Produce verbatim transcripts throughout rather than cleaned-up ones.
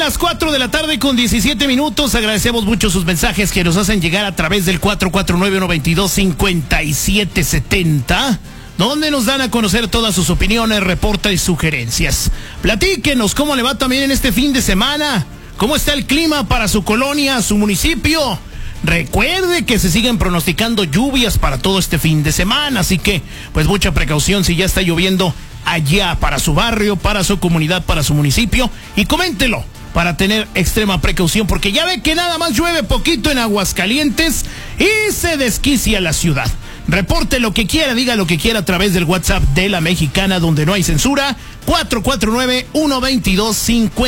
las cuatro de la tarde con diecisiete minutos. Agradecemos mucho sus mensajes que nos hacen llegar a través del cuatro cuatro nueve, uno dos dos, cinco siete siete cero, donde nos dan a conocer todas sus opiniones, reportes y sugerencias. Platíquenos cómo le va también en este fin de semana, cómo está el clima para su colonia, su municipio. Recuerde que se siguen pronosticando lluvias para todo este fin de semana, así que pues mucha precaución si ya está lloviendo allá para su barrio, para su comunidad, para su municipio, y coméntelo para tener extrema precaución, porque ya ve que nada más llueve poquito en Aguascalientes y se desquicia la ciudad. Reporte lo que quiera, diga lo que quiera a través del WhatsApp de La Mexicana, donde no hay censura, cuatro cuatro nueve, uno dos dos, cinco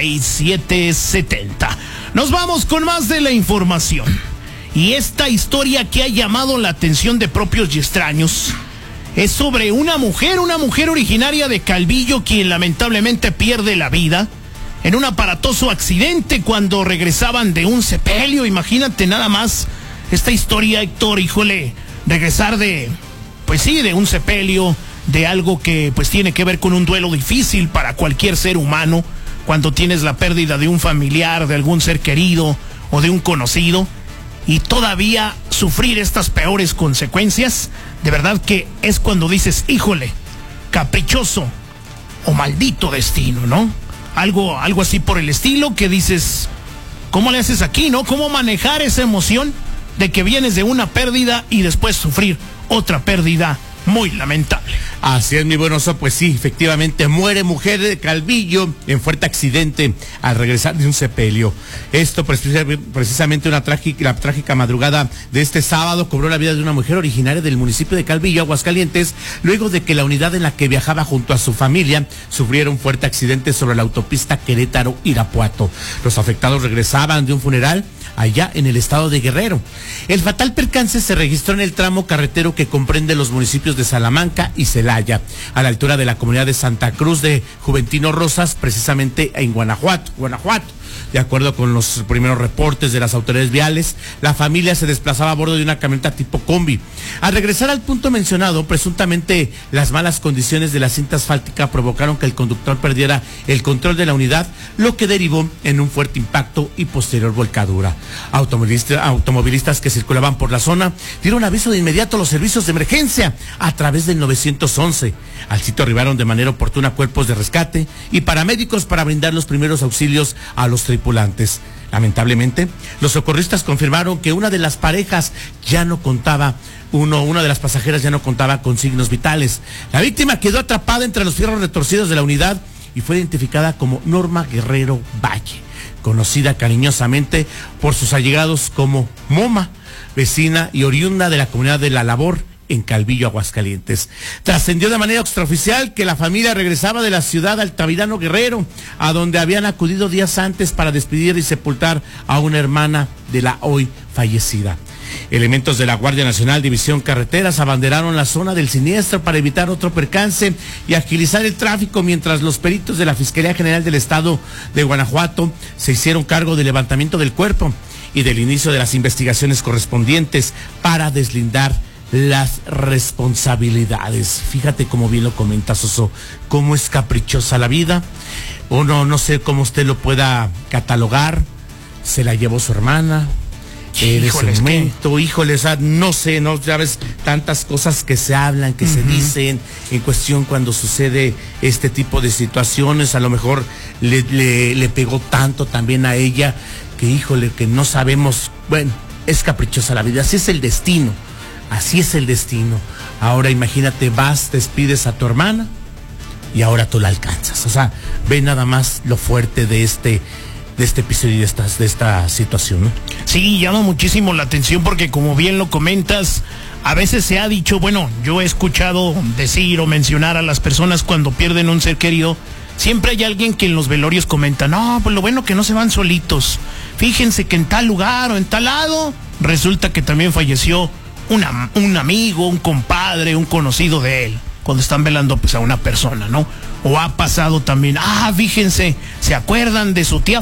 siete siete cero. Nos vamos con más de la información. Y esta historia que ha llamado la atención de propios y extraños es sobre una mujer, una mujer originaria de Calvillo, quien lamentablemente pierde la vida en un aparatoso accidente cuando regresaban de un sepelio. Imagínate nada más esta historia, Héctor, híjole, regresar de, pues sí, de un sepelio, de algo que pues tiene que ver con un duelo difícil para cualquier ser humano, cuando tienes la pérdida de un familiar, de algún ser querido o de un conocido, y todavía sufrir estas peores consecuencias. De verdad que es cuando dices, híjole, caprichoso o maldito destino, ¿no? Algo, algo así por el estilo, que dices, ¿cómo le haces aquí, no? ¿Cómo manejar esa emoción de que vienes de una pérdida y después sufrir otra pérdida muy lamentable? Así es, mi buen Oso, pues sí, efectivamente, muere mujer de Calvillo en fuerte accidente al regresar de un sepelio. Esto precisamente una trágica, la trágica madrugada de este sábado cobró la vida de una mujer originaria del municipio de Calvillo, Aguascalientes, luego de que la unidad en la que viajaba junto a su familia sufriera un fuerte accidente sobre la autopista Querétaro-Irapuato. Los afectados regresaban de un funeral allá en el estado de Guerrero. El fatal percance se registró en el tramo carretero que comprende los municipios de Salamanca y Celaya, a la altura de la comunidad de Santa Cruz de Juventino Rosas, precisamente en Guanajuato, Guanajuato. De acuerdo con los primeros reportes de las autoridades viales, la familia se desplazaba a bordo de una camioneta tipo combi. Al regresar al punto mencionado, presuntamente las malas condiciones de la cinta asfáltica provocaron que el conductor perdiera el control de la unidad, lo que derivó en un fuerte impacto y posterior volcadura. Automovilistas, automovilistas que circulaban por la zona dieron aviso de inmediato a los servicios de emergencia a través del nueve once. Al sitio arribaron de manera oportuna cuerpos de rescate y paramédicos para brindar los primeros auxilios a los tripulantes. Lamentablemente, los socorristas confirmaron que una de las parejas ya no contaba, uno, una de las pasajeras ya no contaba con signos vitales. La víctima quedó atrapada entre los fierros retorcidos de la unidad y fue identificada como Norma Guerrero Valle, conocida cariñosamente por sus allegados como Moma, vecina y oriunda de la comunidad de La Labor, en Calvillo, Aguascalientes. Trascendió de manera extraoficial que la familia regresaba de la ciudad Altamirano Guerrero, a donde habían acudido días antes para despedir y sepultar a una hermana de la hoy fallecida. Elementos de la Guardia Nacional División Carreteras abanderaron la zona del siniestro para evitar otro percance y agilizar el tráfico, mientras los peritos de la Fiscalía General del Estado de Guanajuato se hicieron cargo del levantamiento del cuerpo y del inicio de las investigaciones correspondientes para deslindar las responsabilidades. Fíjate cómo bien lo comentas, Oso, cómo es caprichosa la vida. Uno no sé cómo usted lo pueda catalogar. Se la llevó su hermana en ese momento, que... híjole, o sea, no sé, no sabes tantas cosas que se hablan, que uh-huh. se dicen en cuestión cuando sucede este tipo de situaciones. A lo mejor le, le, le pegó tanto también a ella que, híjole, que no sabemos. Bueno, es caprichosa la vida, así es el destino. Así es el destino. Ahora imagínate, vas, despides a tu hermana y ahora tú la alcanzas. O sea, ve nada más lo fuerte de este, de este episodio y de, estas, de esta situación, ¿no? Sí, llama muchísimo la atención porque, como bien lo comentas, a veces se ha dicho, bueno, yo he escuchado decir o mencionar a las personas cuando pierden un ser querido, siempre hay alguien que en los velorios comenta, no, pues lo bueno que no se van solitos. Fíjense que en tal lugar o en tal lado resulta que también falleció Una, un amigo, un compadre, un conocido de él, cuando están velando pues a una persona, ¿no? O ha pasado también, ah, fíjense, ¿se acuerdan de su tía